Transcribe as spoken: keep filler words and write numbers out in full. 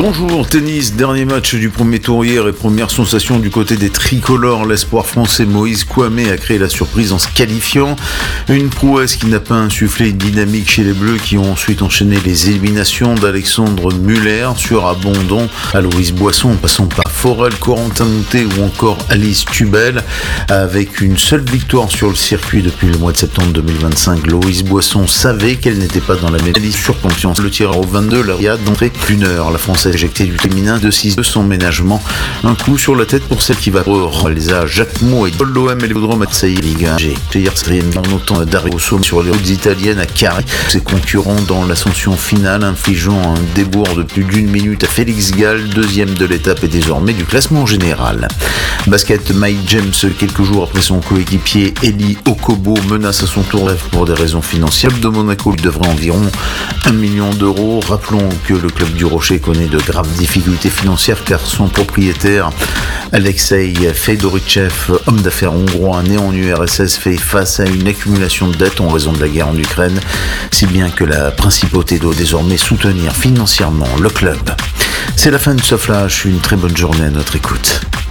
Bonjour, tennis, dernier match du premier tour hier et première sensation du côté des tricolores. L'espoir français Moïse Kouamé a créé la surprise en se qualifiant. Une prouesse qui n'a pas insufflé une dynamique chez les Bleus qui ont ensuite enchaîné les éliminations d'Alexandre Muller sur Abondon, Aloïs Boisson, en passant par Forel, Corentin Moutet ou encore Alice Tubel. Avec une seule victoire sur le circuit depuis le mois de septembre deux mille vingt-cinq, Aloïs Boisson savait qu'elle n'était pas dans la médaille sur confiance. Le tireur au vingt-deux, la Riyad d'entrée d'une heure. La France a éjecté du féminin de six de son ménagement. Un coup sur la tête pour celle qui va Elsa Jacquemot et Paul l'O M et les Vaudrons Marseille Ligue un G. Hier, en autant d'arrêt au sommet sur les routes italiennes à Carré. Ses concurrents dans l'ascension finale, infligeant un débours de plus d'une minute à Félix Gall, deuxième de l'étape et désormais du classement général. Basket, Mike James, quelques jours après son coéquipier Eli Okobo, menace à son tour pour des raisons financières. Le club de Monaco lui devrait environ un million d'euros. Rappelons que le club du Rocher connaît de graves difficultés financières car son propriétaire Alexei Fedorichev, homme d'affaires hongrois né en U R S S, fait face à une accumulation de dettes en raison de la guerre en Ukraine, si bien que la principauté doit désormais soutenir financièrement le club. C'est la fin de ce flash, une très bonne journée à notre écoute.